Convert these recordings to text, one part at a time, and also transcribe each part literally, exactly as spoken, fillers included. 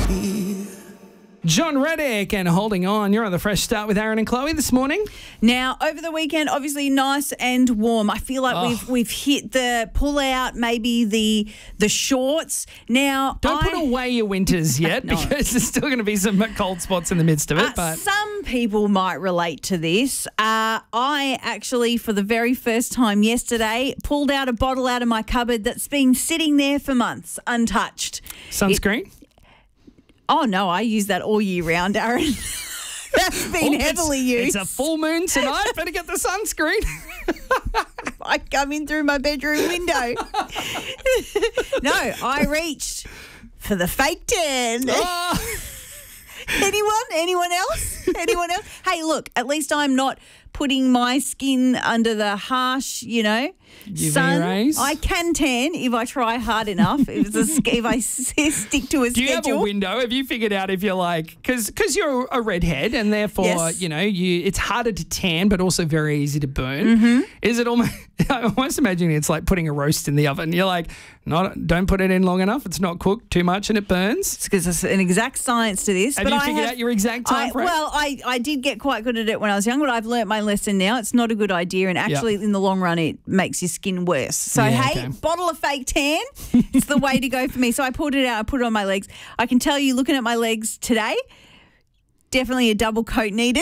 John Reddick and Holding On. You're on the Fresh Start with Aaron and Chloe this morning. Now, over the weekend, obviously nice and warm. I feel like Oh. we've we've hit the pull out, maybe the the shorts. Now, Don't I, put away your winters yet No. because there's still going to be some cold spots in the midst of it. Uh, but some people might relate to this. Uh, I actually, for the very first time yesterday, pulled out a bottle out of my cupboard that's been sitting there for months, untouched. sunscreen? Oh, no, I use that all year round, Aaron. That's been Oh, heavily it's, used. It's a full moon tonight. Better get the sunscreen. I come in through my bedroom window. No, I reached for the fake tan. Oh. Anyone? Anyone else? Anyone else? Hey, look, at least I'm not putting my skin under the harsh, you know, U V sun. rays. I can tan if I try hard enough. if, it's a, sk- if I s- stick to a Do you have a schedule. window? Have you figured out if you're like, because because you're a redhead and therefore, Yes. you know, you it's harder to tan but also very easy to burn. Mm-hmm. Is it almost, I'm almost imagining it's like putting a roast in the oven. You're like, not, don't put it in long enough. It's not cooked too much and it burns. Because there's an exact science to this. Have but you I figured have, out your exact time I, frame? Well, I, I did get quite good at it when I was young, but I've learnt my lesson now. It's not a good idea, and actually, in the long run, it makes your skin worse. So, Yeah, hey, okay. bottle of fake tan, it's the way to go for me. So I pulled it out, I put it on my legs. I can tell you, looking at my legs today, definitely a double coat needed.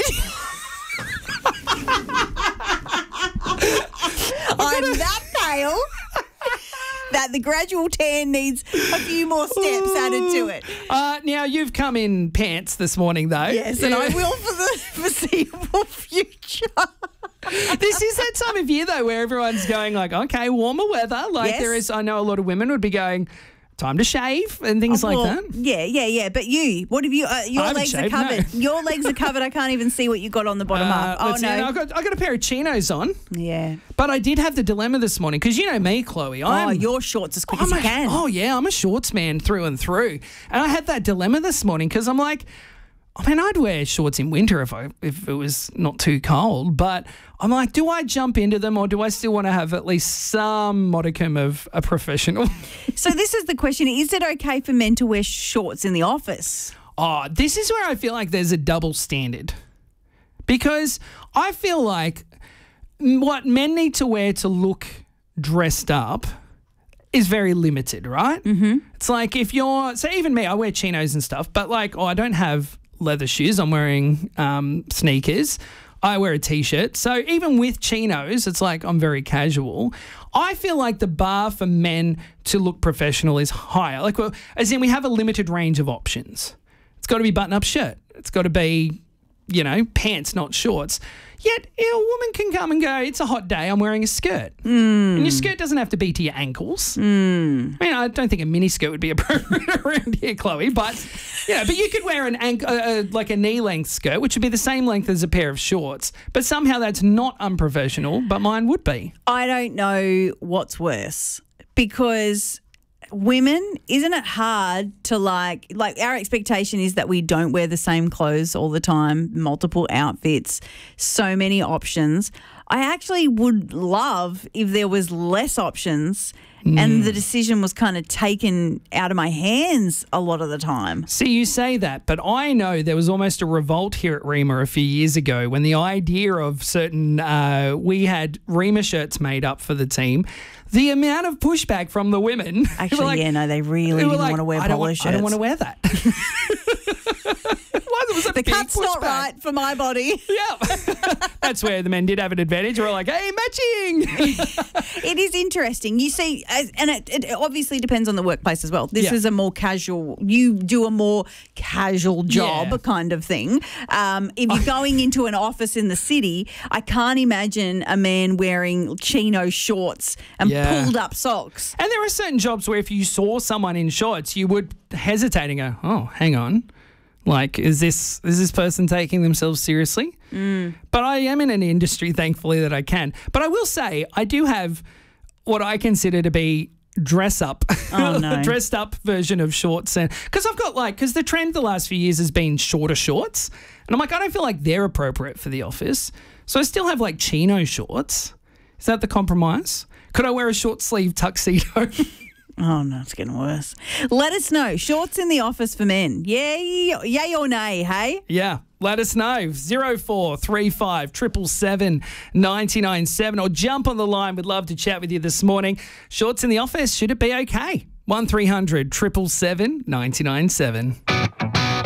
I'm that pale that the gradual tan needs a few more steps added to it. Uh, now, you've come in pants this morning, though. Yes, and I Yeah. will for the foreseeable future. This is that time of year, though, where everyone's going like, okay, warmer weather. Like Yes. there is, I know a lot of women would be going, time to shave and things like Well, that. Yeah, yeah, yeah. But you, what have you? Uh, your I haven't legs shaved, are covered. no. Your legs are covered. I can't even see what you got on the bottom Uh, half. Oh let's see. no. I got I got a pair of chinos on, Yeah. but I did have the dilemma this morning because you know me, Chloe. I'm, Oh, your shorts as quick I'm as you a- can. Oh yeah, I'm a shorts man through and through, and I had that dilemma this morning because I'm like, I mean, I'd wear shorts in winter if I if it was not too cold, but I'm like, do I jump into them or do I still want to have at least some modicum of a professional? So this is the question: is it okay for men to wear shorts in the office? Oh, this is where I feel like there's a double standard because I feel like what men need to wear to look dressed up is very limited, right? Mm-hmm. It's like if you're, so even me, I wear chinos and stuff, but like, oh, I don't have leather shoes. I'm wearing um, sneakers. I wear a t-shirt. So even with chinos, it's like I'm very casual. I feel like the bar for men to look professional is higher. Like, well, as in we have a limited range of options. It's got to be button-up shirt. It's got to be, you know, pants, not shorts. Yet a woman can come and go, it's a hot day, I'm wearing a skirt. Mm. And your skirt doesn't have to be to your ankles. Mm. I mean, I don't think a mini skirt would be appropriate around here, Chloe, but yeah, but you could wear an ank- uh, uh, like a knee-length skirt, which would be the same length as a pair of shorts, but somehow that's not unprofessional, but mine would be. I don't know what's worse because women, isn't it hard to like, like our expectation is that we don't wear the same clothes all the time, multiple outfits, so many options. I actually would love if there was less options and the decision was kind of taken out of my hands a lot of the time. See, you say that, but I know there was almost a revolt here at Rima a few years ago when the idea of certain, uh, we had Rima shirts made up for the team. The amount of pushback from the women. who were Actually, like- yeah, no, they really who were didn't like, want to wear I don't polo want, shirts. I don't want to wear that. Why, there was a The big cut's not pushback. right for my body. Yeah. That's where the men did have an advantage. We're like, hey, matching. It is interesting. You see, as- and it, it obviously depends on the workplace as well. This Yeah. is a more casual, you do a more casual job Yeah. kind of thing. Um, if you're going into an office in the city, I can't imagine a man wearing chino shorts and Yeah. pulled up socks. And there are certain jobs where if you saw someone in shorts, you would hesitate and go, oh, hang on. Like, is this is this person taking themselves seriously? Mm. But I am in an industry, thankfully, that I can. But I will say, I do have what I consider to be dress up, Oh, no. dressed up version of shorts. And because I've got like, because the trend the last few years has been shorter shorts. And I'm like, I don't feel like they're appropriate for the office. So I still have like chino shorts. Is that the compromise? Could I wear a short sleeve tuxedo? Oh, no, it's getting worse. Let us know. Shorts in the office for men. Yay, yay or nay, hey? Yeah. Let us know. zero four three five seven seven seven nine nine seven or jump on the line. We'd love to chat with you this morning. Shorts in the office, should it be okay? one three hundred seven seven seven nine nine seven.